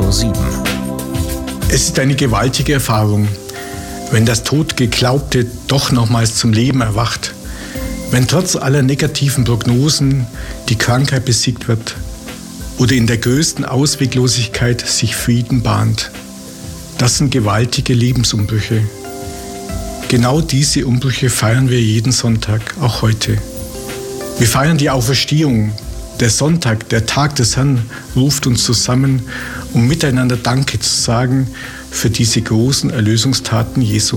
24/7. Es ist eine gewaltige Erfahrung, wenn das Totgeglaubte doch nochmals zum Leben erwacht, wenn trotz aller negativen Prognosen die Krankheit besiegt wird oder in der größten Ausweglosigkeit sich Frieden bahnt. Das sind gewaltige Lebensumbrüche. Genau diese Umbrüche feiern wir jeden Sonntag, auch heute. Wir feiern die Auferstehung. Der Sonntag, der Tag des Herrn, ruft uns zusammen, um miteinander Danke zu sagen für diese großen Erlösungstaten Jesu.